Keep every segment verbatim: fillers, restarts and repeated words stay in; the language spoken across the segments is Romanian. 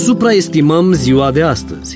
Supraestimăm ziua de astăzi.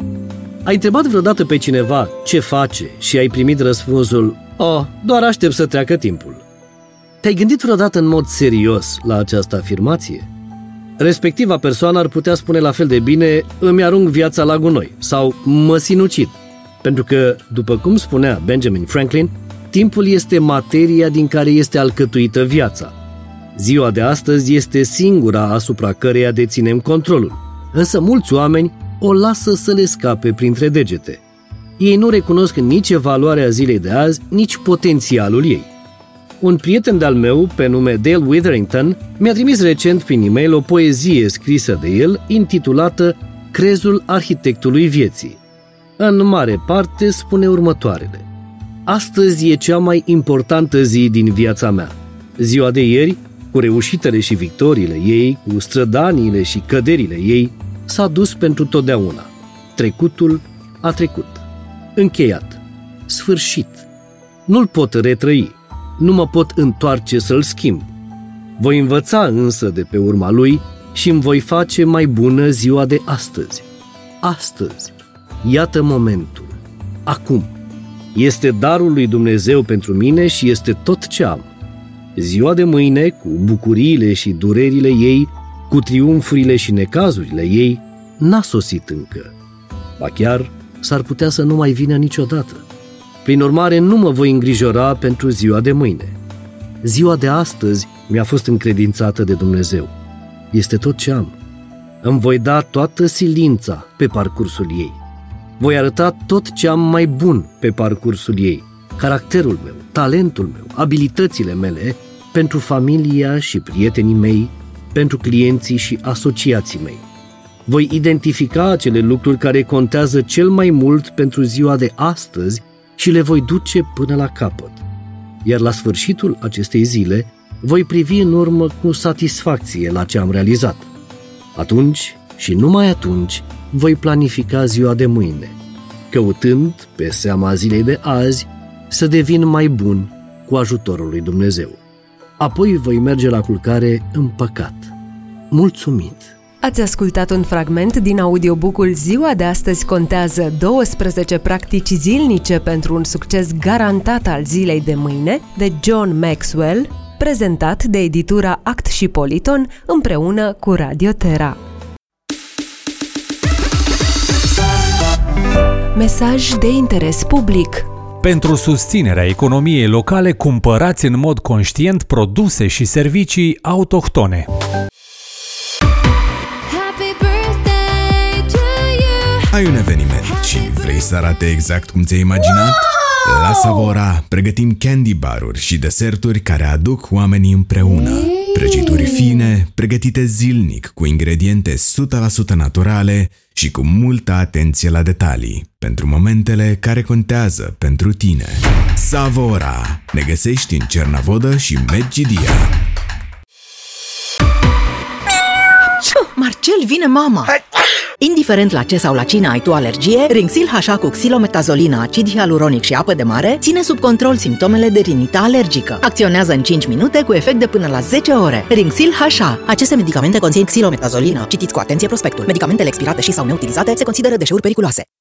Ai întrebat vreodată pe cineva ce face și ai primit răspunsul: "Oh, doar aștept să treacă timpul"? Te-ai gândit vreodată în mod serios la această afirmație? Respectiva persoană ar putea spune la fel de bine: "Îmi arunc viața la gunoi" sau "mă sinucid". Pentru că, după cum spunea Benjamin Franklin, timpul este materia din care este alcătuită viața. Ziua de astăzi este singura asupra căreia deținem controlul, însă mulți oameni o lasă să le scape printre degete. Ei nu recunosc nici valoarea zilei de azi, nici potențialul ei. Un prieten de-al meu, pe nume Dale Witherington, mi-a trimis recent prin e-mail o poezie scrisă de el, intitulată Crezul arhitectului vieții. În mare parte spune următoarele: astăzi e cea mai importantă zi din viața mea. Ziua de ieri, cu reușitele și victoriile ei, cu strădaniile și căderile ei, s-a dus pentru totdeauna. Trecutul a trecut. Încheiat. Sfârșit. Nu-l pot retrăi. Nu mă pot întoarce să-l schimb. Voi învăța însă de pe urma lui și îmi voi face mai bună ziua de astăzi. Astăzi. Iată momentul. Acum. Este darul lui Dumnezeu pentru mine și este tot ce am. Ziua de mâine, cu bucuriile și durerile ei, cu triumfurile și necazurile ei, n-a sosit încă. Ba chiar s-ar putea să nu mai vină niciodată. Prin urmare, nu mă voi îngrijora pentru ziua de mâine. Ziua de astăzi mi-a fost încredințată de Dumnezeu. Este tot ce am. Îmi voi da toată silința pe parcursul ei. Voi arăta tot ce am mai bun pe parcursul ei, caracterul meu, talentul meu, abilitățile mele, pentru familia și prietenii mei, pentru clienții și asociații mei. Voi identifica acele lucruri care contează cel mai mult pentru ziua de astăzi și le voi duce până la capăt. Iar la sfârșitul acestei zile, voi privi în urmă cu satisfacție la ce am realizat. Atunci și numai atunci voi planifica ziua de mâine, căutând, pe seama zilei de azi, să devin mai bun cu ajutorul lui Dumnezeu. Apoi voi merge la culcare împăcat, mulțumit. Ați ascultat un fragment din audiobook-ul Ziua de astăzi contează, douăsprezece practici zilnice pentru un succes garantat al zilei de mâine, de John Maxwell, prezentat de editura Act și Politon împreună cu Radio Terra. Mesaj de interes public. Pentru susținerea economiei locale, cumpărați în mod conștient produse și servicii autohtone. Ai un eveniment și vrei să arate exact cum ți-ai imaginat? La Savora pregătim candy bar-uri și deserturi care aduc oamenii împreună. Prăjituri fine, pregătite zilnic, cu ingrediente o sută la sută naturale și cu multă atenție la detalii, pentru momentele care contează pentru tine. Savora! Ne găsești în Cernavodă și Medgidia. Marcel, vine mama! Indiferent la ce sau la cine ai tu alergie, Rinxil H A cu xilometazolina, acid hialuronic și apă de mare ține sub control simptomele de rinită alergică. Acționează în cinci minute cu efect de până la zece ore. Rinxil H A. Aceste medicamente conțin xilometazolina. Citiți cu atenție prospectul. Medicamentele expirate și sau neutilizate se consideră deșeuri periculoase.